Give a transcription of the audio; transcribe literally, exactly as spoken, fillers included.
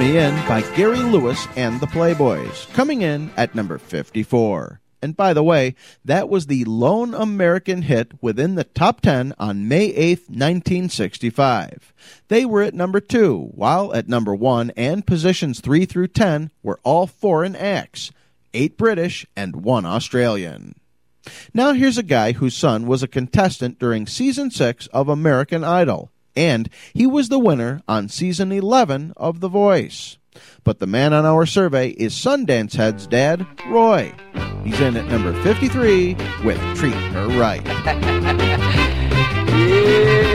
Me In by Gary Lewis and the Playboys, coming in at number fifty-four. And by the way, that was the lone American hit within the top ten on May eighth, nineteen sixty-five. They were at number two, while at number one and positions three through ten were all foreign acts, eight British and one Australian. Now here's a guy whose son was a contestant during season six of American Idol, and he was the winner on season eleven of The Voice. But the man on our survey is Sundance Head's dad, Roy. He's in at number fifty-three with Treat Her Right. Yeah.